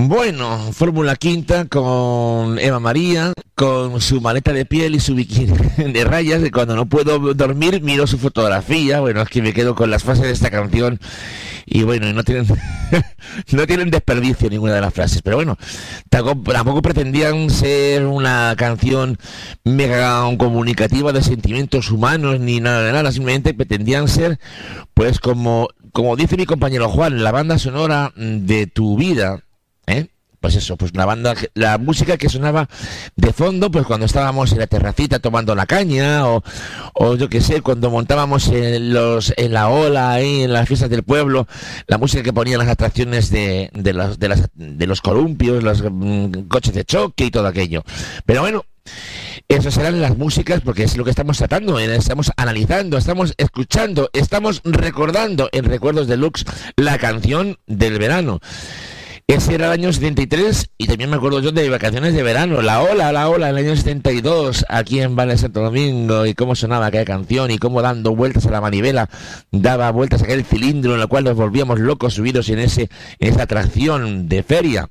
Bueno, Fórmula Quinta con Eva María, con su maleta de piel y su bikini de rayas, y cuando no puedo dormir miro su fotografía. Bueno, es que me quedo con las frases de esta canción y bueno, no tienen no tienen desperdicio ninguna de las frases, pero bueno, tampoco pretendían ser una canción mega comunicativa de sentimientos humanos ni nada de nada, simplemente pretendían ser, pues como dice mi compañero Juan, la banda sonora de tu vida. Pues eso, pues la música que sonaba de fondo, pues cuando estábamos en la terracita tomando la caña, o yo qué sé, cuando montábamos en la ola ahí en las fiestas del pueblo, la música que ponían las atracciones de los columpios, los coches de choque y todo aquello. Pero bueno, esas serán las músicas, porque es lo que estamos tratando, estamos analizando, estamos escuchando, estamos recordando en Recuerdos Deluxe la canción del verano. Ese era el año 73 y también me acuerdo yo de vacaciones de verano, la ola, el año 72 aquí en Valle Santo Domingo, y cómo sonaba aquella canción y cómo dando vueltas a la manivela daba vueltas a aquel cilindro en el cual nos volvíamos locos subidos en esa atracción de feria.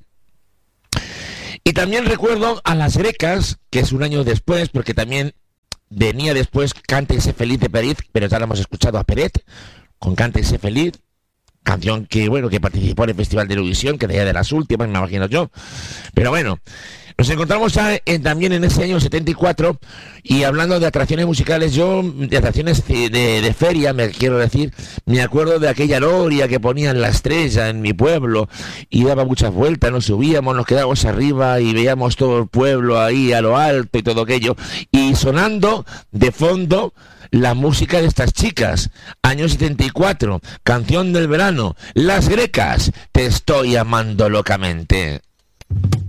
Y también recuerdo a Las Grecas, que es un año después, porque también venía después Canta y sé feliz de Peret, pero ya lo hemos escuchado a Peret con Canta y sé feliz. Canción que participó en el Festival de Eurovisión, que de las últimas, me imagino yo. Pero bueno, nos encontramos también en ese año 74, y hablando de atracciones musicales, de atracciones de feria, quiero decir, me acuerdo de aquella noria que ponían La Estrella en mi pueblo, y daba muchas vueltas, nos subíamos, nos quedábamos arriba, y veíamos todo el pueblo ahí a lo alto y todo aquello, y sonando de fondo la música de estas chicas, año 74, canción del verano, Las Grecas, Te estoy amando locamente.